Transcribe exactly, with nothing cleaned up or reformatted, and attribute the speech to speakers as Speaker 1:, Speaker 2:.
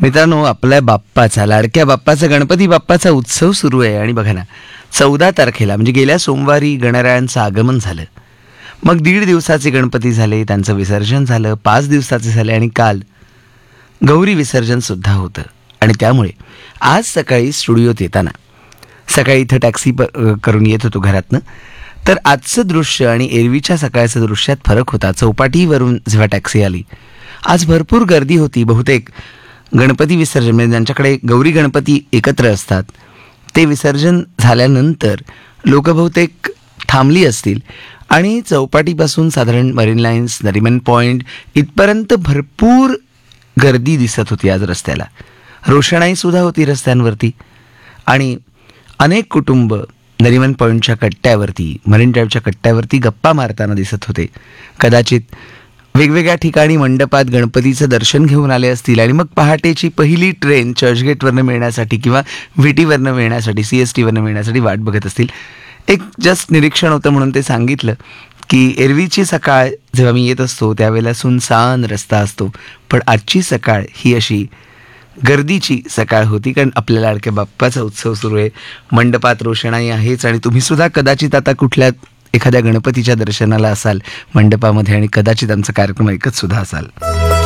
Speaker 1: मित्रांनो, आपल्या बाप्पाचा, लाडक्या बाप्पाचा, गणपती बाप्पाचा उत्सव सुरू आहे. आणि बघा ना, चौदा तारखेला म्हणजे गेल्या सोमवारी गणरायांचं आगमन झालं. मग दीड दिवसाचे गणपती झाले, त्यांचं विसर्जन झालं, पाच दिवसाचे झाले आणि काल गौरी विसर्जन सुद्धा होतं. आणि त्यामुळे आज सकाळी स्टुडिओत येताना, सकाळी इथं टॅक्सी प करून येत होतो घरातनं, तर आजचं दृश्य आणि एरवीच्या सकाळचं दृश्यात फरक होता. चौपाटीवरून जेव्हा टॅक्सी आली, आज भरपूर गर्दी होती. बहुतेक गणपती विसर्जन म्हणजे ज्यांच्याकडे गौरी गणपती एकत्र असतात, ते विसर्जन झाल्यानंतर लोक बहुतेक थांबली असतील आणि चौपाटीपासून साधारण मरीन लाईन्स, नरिमन पॉईंट इथपर्यंत भरपूर गर्दी दिसत होती आज रस्त्याला. रोषणाईसुद्धा होती रस्त्यांवरती आणि अनेक कुटुंब नरिमन पॉईंटच्या कट्ट्यावरती, मरीन ड्राईव्हच्या कट्ट्यावरती गप्पा मारताना दिसत होते. कदाचित वेगवेगळ्या ठिकाणी मंडपात गणपतीचं दर्शन घेऊन आले असतील आणि मग पहाटेची पहिली ट्रेन चर्चगेटवरनं मिळण्यासाठी किंवा व्ही टीवरनं मिळण्यासाठी, सी एस टीवरनं मिळण्यासाठी वाट बघत असतील. एक जस्ट निरीक्षण होतं म्हणून ते सांगितलं की एरवीची सकाळ जेव्हा मी येत असतो त्यावेळेला सुनसान रस्ता असतो, पण आजची सकाळ ही अशी गर्दीची सकाळ होती, कारण आपल्या लाडक्या बाप्पाचा उत्सव सुरू आहे. मंडपात रोषणाई आहेच आणि तुम्ही सुद्धा कदाचित आता कुठल्या एखाद्या गणपतीच्या दर्शनाला असाल मंडपामध्ये आणि कदाचित आमचा कार्यक्रम ऐकत सुद्धा असाल.